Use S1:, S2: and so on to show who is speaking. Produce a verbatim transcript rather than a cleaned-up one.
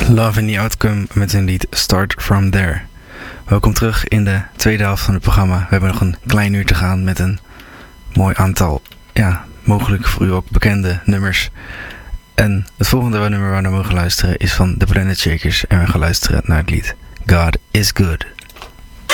S1: Love in the Outcome met hun lied Start From There. Welkom terug in de tweede helft van het programma. We hebben nog een klein uur te gaan met een mooi aantal, ja, mogelijk voor u ook bekende nummers. En het volgende nummer waar we naar mogen luisteren is van The Planet Shakers. En we gaan luisteren naar het lied God Is Good.